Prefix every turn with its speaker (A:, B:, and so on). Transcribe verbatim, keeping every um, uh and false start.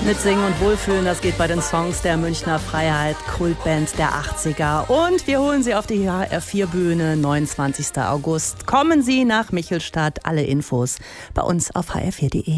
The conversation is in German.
A: Mitsingen und Wohlfühlen, das geht bei den Songs der Münchner Freiheit, Kultband der achtziger. Und wir holen Sie auf die H R vier Bühne, neunundzwanzigster August. Kommen Sie nach Michelstadt. Alle Infos bei uns auf h r vier punkt de.